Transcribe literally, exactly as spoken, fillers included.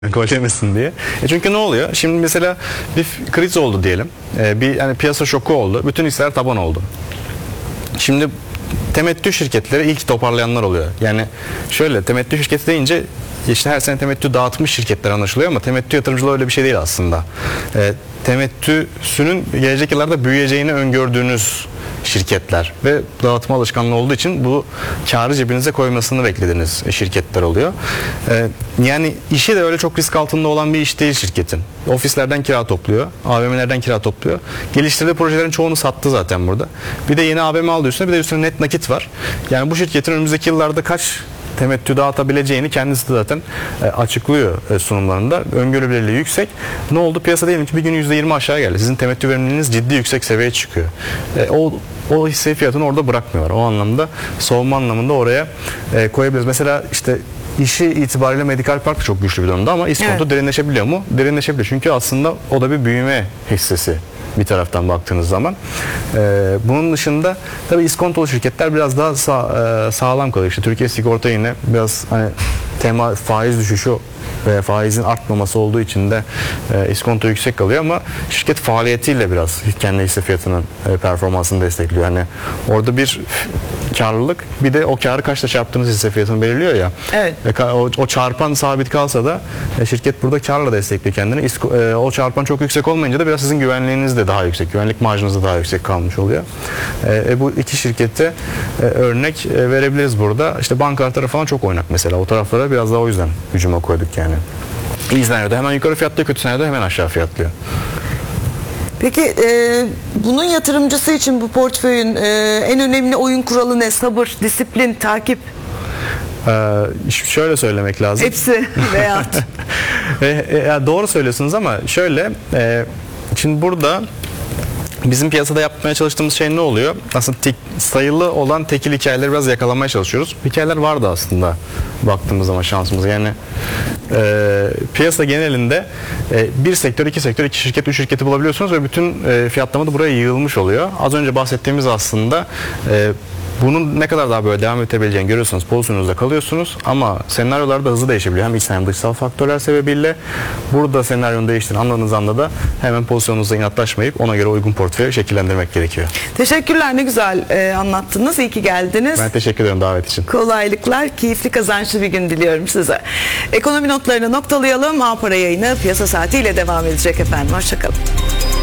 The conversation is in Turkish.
gol yemesin diye. E çünkü ne oluyor? Şimdi mesela bir kriz oldu diyelim. E bir yani piyasa şoku oldu. Bütün hisseler taban oldu. Şimdi temettü şirketleri ilk toparlayanlar oluyor. Yani şöyle, temettü şirketi deyince işte her sene temettü dağıtmış şirketler anlaşılıyor ama temettü yatırımcılığı öyle bir şey değil aslında. E, temettüsünün gelecek yıllarda büyüyeceğini öngördüğünüz şirketler ve dağıtma alışkanlığı olduğu için bu karı cebinize koymasını beklediğiniz şirketler oluyor. Ee, yani işi de öyle çok risk altında olan bir iş değil şirketin. Ofislerden kira topluyor, A V M'lerden kira topluyor. Geliştirdiği projelerin çoğunu sattı zaten burada. Bir de yeni A V M aldı üstüne, bir de üstüne net nakit var. Yani bu şirketin önümüzdeki yıllarda kaç temettü dağıtabileceğini kendisi de zaten e, açıklıyor e, sunumlarında. Öngörülebilirliği yüksek. Ne oldu? Piyasa diyelim ki bir gün yüzde yirmi aşağı geldi. Sizin temettü verimliliğiniz ciddi yüksek seviyeye çıkıyor. E, o o hisse fiyatını orada bırakmıyorlar. O anlamda soğuma anlamında oraya e, koyabiliriz. Mesela işte işi itibariyle Medikal Park da çok güçlü bir durumda ama iskonto evet. derinleşebiliyor mu? Derinleşebiliyor. Çünkü aslında o da bir büyüme hissesi. Bir taraftan baktığınız zaman. Ee, bunun dışında tabii iskontolu şirketler biraz daha sağ, e, sağlam kalıyor. İşte Türkiye Sigorta yine biraz hani tema faiz düşüşü ve faizin artmaması olduğu için de e, iskonto yüksek kalıyor ama şirket faaliyetiyle biraz kendi hisse fiyatının e, performansını destekliyor. Yani orada bir karlılık, bir de o karı kaçta çarptığınız hisse fiyatını belirliyor ya. Evet. E, o, o çarpan sabit kalsa da e, şirket burada karla destekliyor kendini. İsko, e, o çarpan çok yüksek olmayınca da biraz sizin güvenliğiniz de daha yüksek. Güvenlik marjınız da daha yüksek kalmış oluyor. E, bu iki şirkette e, örnek e, verebiliriz burada. İşte bankalar tarafı falan çok oynak mesela. O taraflara biraz daha o yüzden hücuma koyduk yani. İyi senaryoda hemen yukarı fiyatlıyor, kötü senaryoda hemen aşağı fiyatlıyor. Peki e, bunun yatırımcısı için bu portföyün e, en önemli oyun kuralı ne? Sabır, disiplin, takip? Ee, şöyle söylemek lazım. Hepsi veya e, e, doğru söylüyorsunuz ama şöyle e, şimdi burada bizim piyasada yapmaya çalıştığımız şey ne oluyor? Aslında tek, sayılı olan tekil hikayeleri biraz yakalamaya çalışıyoruz. Hikayeler vardı aslında baktığımız zaman şansımız. Yani e, piyasa genelinde e, bir sektör, iki sektör, iki şirket, üç şirketi bulabiliyorsunuz ve bütün e, fiyatlama da buraya yığılmış oluyor. Az önce bahsettiğimiz aslında e, bunun ne kadar daha böyle devam edebileceğini görüyorsunuz. Pozisyonunuzda kalıyorsunuz ama senaryolar da hızlı değişebiliyor. Hem içsel hem dışsal faktörler sebebiyle burada senaryonun değiştiğini anladığınız anda da hemen pozisyonunuzda inatlaşmayıp ona göre uygun portföyü şekillendirmek gerekiyor. Teşekkürler, ne güzel e, anlattınız. İyi ki geldiniz. Ben teşekkür ederim davet için. Kolaylıklar, keyifli, kazançlı bir gün diliyorum size. Ekonomi notlarını noktalayalım. A Para yayını piyasa saatiyle devam edecek efendim. Hoşçakalın.